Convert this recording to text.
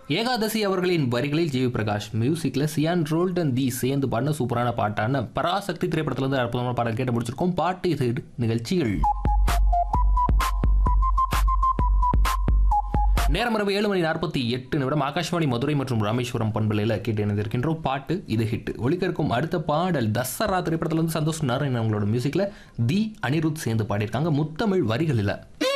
ஏகாதசி அவர்களின் வரிகளில் G we Prakash மியூசிக்ல சியான் ரோல்டன் தி சேர்ந்து பாடின சூப்பரான பாட்டான பராசக்தி திரைப்படத்துல இருந்து அற்புதமான பாடல் கேட்டு முடிச்சிருக்கோம். பாட்டு இது நிகழ்ச்சிகள் நேரம் இரவு 7:48 ஆகாஷ்வாணி மதுரை மற்றும் ராமேஸ்வரம் பண்பலையில் கேட்டு இணைந்திருக்கின்றோம். பாட்டு இது ஹிட். ஒலிக்க இருக்கும் அடுத்த பாடல் தசரா திரைப்படத்துல இருந்து சந்தோஷ் நாராயணன் அவங்களோட மியூசிக்ல தி அனிருத் சேர்ந்து பாடியிருக்காங்க. முத்தமிழ் வரிகளில்